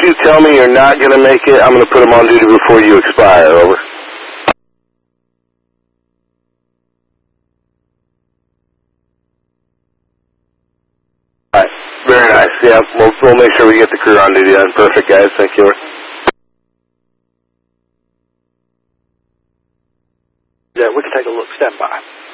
you tell me you're not going to make it, I'm going to put them on duty before you expire. Over. All right. Very nice. Yeah, we'll make sure we get the crew on duty then. Perfect, guys. Thank you. Yeah, we can take a look. Stand by.